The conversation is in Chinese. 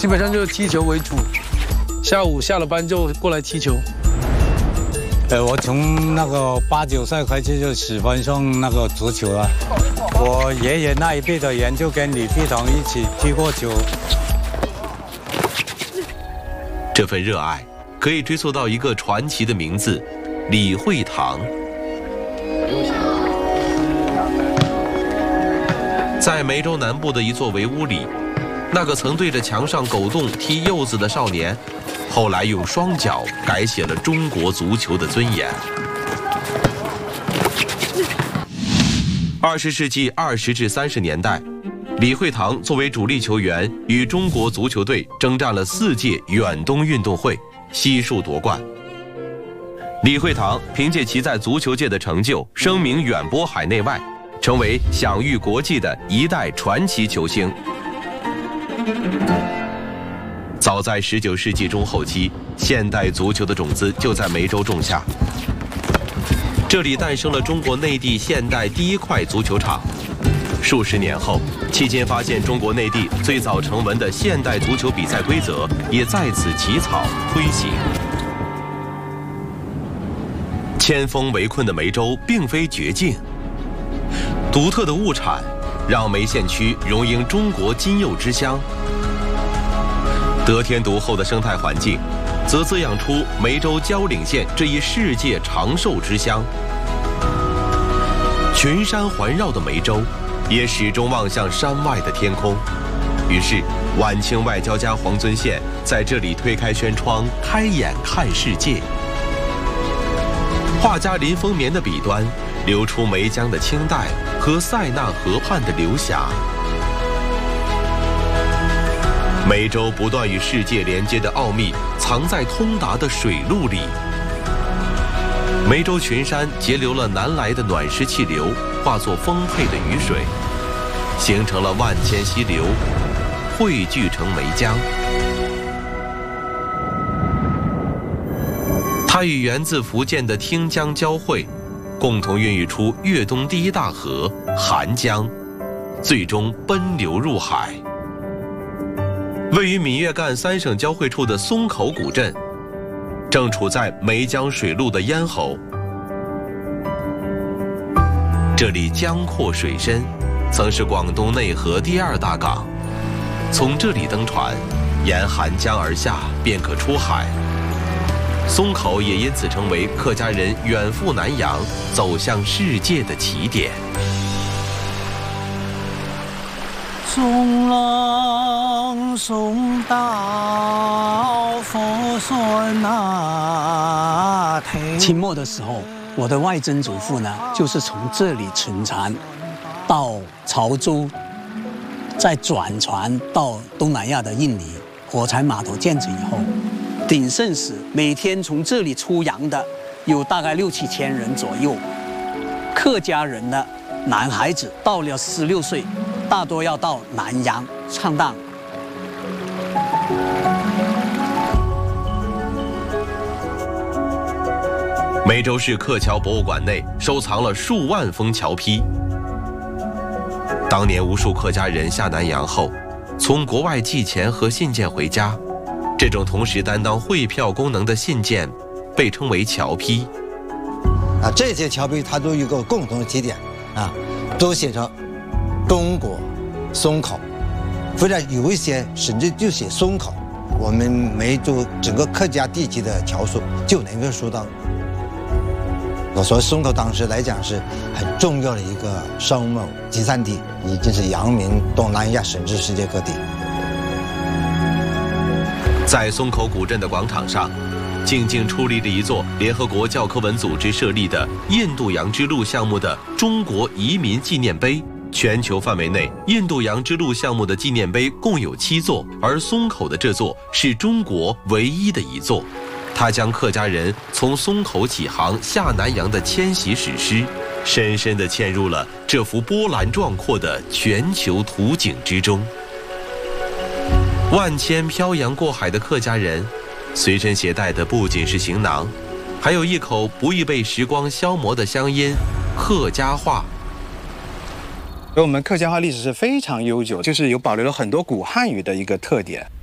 基本上就是踢球为主，下午下了班就过来踢球。 我从那个8、9岁开始就喜欢上那个足球了。我爷爷那一辈的人就跟李碧堂一起踢过球。 这份热爱可以追溯到一个传奇的名字——李惠堂。在梅州南部的一座围屋里，那个曾对着墙上狗洞踢柚子的少年，后来用双脚改写了中国足球的尊严。20世纪20至30年代，李惠堂作为主力球员，与中国足球队征战了4届远东运动会，悉数夺冠。李惠堂凭借其在足球界的成就，声名远播海内外，成为享誉国际的一代传奇球星。早在19世纪中后期，现代足球的种子就在梅州种下。这里诞生了中国内地现代第一块足球场。数十年后，期间发现中国内地最早成文的现代足球比赛规则也在此起草推行。千峰围困的梅州并非绝境，独特的物产让梅县区荣膺中国金柚之乡。得天独厚的生态环境，则滋养出梅州蕉岭县这一世界长寿之乡。群山环绕的梅州，也始终望向山外的天空。于是，晚清外交家黄遵宪在这里推开轩窗，开眼看世界。画家林风眠的笔端，流出梅江的清代和塞纳河畔的流霞。梅州不断与世界连接的奥秘，藏在通达的水路里。梅州群山截留了南来的暖湿气流，化作丰沛的雨水，形成了万千溪流，汇聚成梅江。它与源自福建的汀江交汇，共同孕育出粤东第一大河韩江，最终奔流入海。位于闽粤赣3省交汇处的松口古镇，正处在梅江水路的咽喉。这里江阔水深，曾是广东内河第2大港。从这里登船，沿韩江而下，便可出海。松口也因此成为客家人远赴南洋、走向世界的起点。 送郎送到佛山那头。清末的时候，我的外曾祖父呢，就是从这里乘船到潮州，再转船到东南亚的印尼。火柴码头建成以后，鼎盛时每天从这里出洋的有大概6、7千人左右。客家人的男孩子到了16岁，大多要到南洋闯荡。 梅州市客桥博物馆内收藏了数万封桥批。当年无数客家人下南洋后，从国外寄钱和信件回家，这种同时担当汇票功能的信件被称为桥批。 这些桥批它都有一个共同的起点都写着中国松口，或者有一些甚至就写松口。我们梅州整个客家地区的侨属就能够收到。所以松口当时来讲是很重要的一个商贸集散地，已经是扬名东南亚甚至世界各地。 在松口古镇的广场上，静静矗立着一座联合国教科文组织设立的印度洋之路项目的中国移民纪念碑。全球范围内，印度洋之路项目的纪念碑共有7座，而松口的这座是中国唯一的一座。它将客家人从松口起航下南洋的迁徙史诗，深深地嵌入了这幅波澜壮阔的全球图景之中。万千漂洋过海的客家人，随身携带的不仅是行囊，还有一口不易被时光消磨的乡音——客家话。 而我们客家话历史是非常悠久，就是有保留了很多古汉语的一个特点。